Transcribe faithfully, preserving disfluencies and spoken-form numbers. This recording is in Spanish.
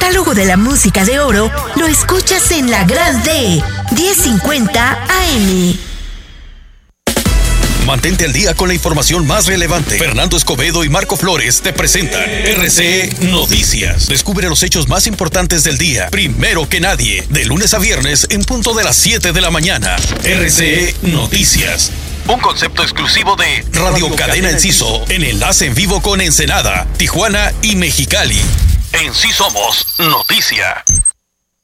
catálogo de la música de oro lo escuchas en La Gran D, diez cincuenta A M. Mantente al día con la información más relevante. Fernando Escobedo y Marco Flores te presentan R C E Noticias. Descubre los hechos más importantes del día, primero que nadie, de lunes a viernes en punto de las siete de la mañana. R C E Noticias. Un concepto exclusivo de Radio, Radio Cadena Enciso, en enlace en vivo con Ensenada, Tijuana y Mexicali. En Sí Somos Noticia.